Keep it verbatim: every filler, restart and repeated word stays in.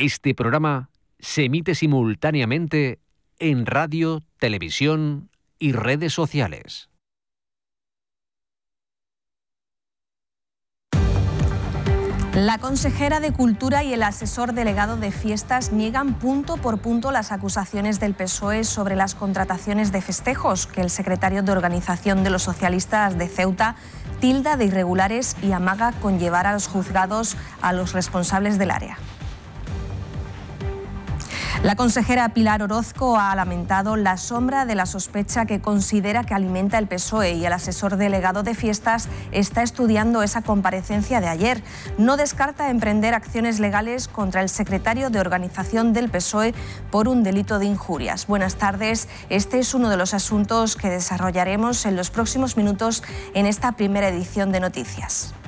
Este programa se emite simultáneamente en radio, televisión y redes sociales. La consejera de Cultura y el asesor delegado de Fiestas niegan punto por punto las acusaciones del P S O E sobre las contrataciones de festejos que el secretario de Organización de los Socialistas de Ceuta tilda de irregulares y amaga con llevar a los juzgados a los responsables del área. La consejera Pilar Orozco ha lamentado la sombra de la sospecha que considera que alimenta el P S O E y el asesor delegado de Fiestas está estudiando esa comparecencia de ayer. No descarta emprender acciones legales contra el secretario de Organización del P S O E por un delito de injurias. Buenas tardes. Este es uno de los asuntos que desarrollaremos en los próximos minutos en esta primera edición de Noticias.